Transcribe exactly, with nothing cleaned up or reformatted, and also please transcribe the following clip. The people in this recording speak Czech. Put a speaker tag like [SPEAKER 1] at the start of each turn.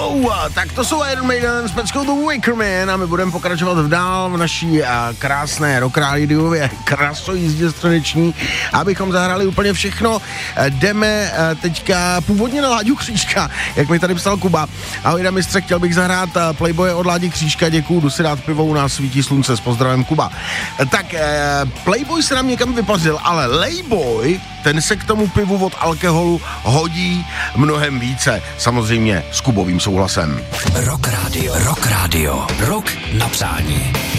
[SPEAKER 1] Wow, tak to jsou Iron Maiden s peckou The Wicker Man a my budeme pokračovat v dál v naší a, krásné rock rádiově krasojízdě středeční, abychom zahrali úplně všechno. E, jdeme e, teďka původně na Láďu Křížka, jak mi tady psal Kuba. Ahoj na mistře, chtěl bych zahrát Playboye od Ládi Křížka, děkuju, jdu si dát pivo, u nás svítí slunce, s pozdravem Kuba. E, tak e, Playboy se nám někam vypařil, ale Layboy, ten se k tomu pivu od alkoholu hodí mnohem více, samozřejmě s Kubovým souhlasem.
[SPEAKER 2] Rock Radio, Rock Radio, Rock na přání.